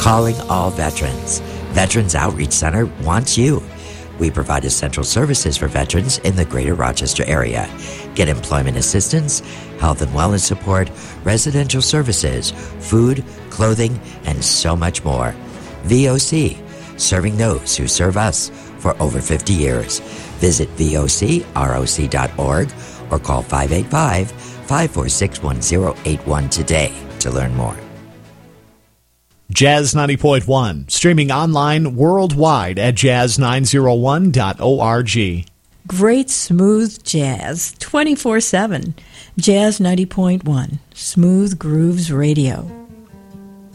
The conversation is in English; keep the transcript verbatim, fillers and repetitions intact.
Calling all veterans. Veterans Outreach Center wants you. We provide essential services for veterans in the greater Rochester area. Get employment assistance, health and wellness support, residential services, food, clothing, and so much more. V O C, serving those who serve us for over fifty years. Visit V O C R O C dot org or call five eight five, five four six, one zero eight one today to learn more. Jazz ninety point one, streaming online worldwide at jazz nine oh one dot org. Great smooth jazz twenty-four seven. Jazz ninety point one, Smooth Grooves Radio.